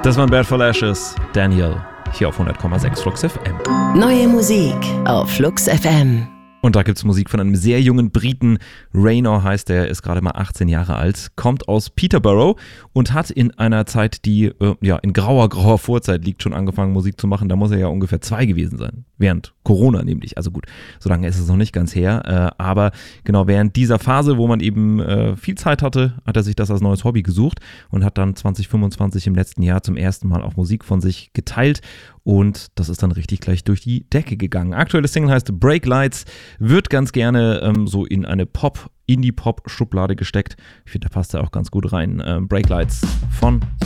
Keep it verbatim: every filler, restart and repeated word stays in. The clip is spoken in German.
Das waren Bad for Lashes, Daniel, hier auf hundert Komma sechs Flux F M. Neue Musik auf Flux F M. Und da gibt's Musik von einem sehr jungen Briten. Raynor heißt er, ist gerade mal achtzehn Jahre alt, kommt aus Peterborough und hat in einer Zeit, die äh, ja in grauer, grauer Vorzeit liegt, schon angefangen Musik zu machen. Da muss er ja ungefähr zwei gewesen sein, während Corona nämlich. Also gut, so lange ist es noch nicht ganz her. Äh, aber genau während dieser Phase, wo man eben äh, viel Zeit hatte, hat er sich das als neues Hobby gesucht und hat dann zwanzig fünfundzwanzig im letzten Jahr zum ersten Mal auch Musik von sich geteilt. Und das ist dann richtig gleich durch die Decke gegangen. Aktuelle Single heißt Break Lights, wird ganz gerne ähm, so in eine Pop, Indie-Pop-Schublade gesteckt. Ich finde, da passt er auch ganz gut rein. Ähm, Break Lights von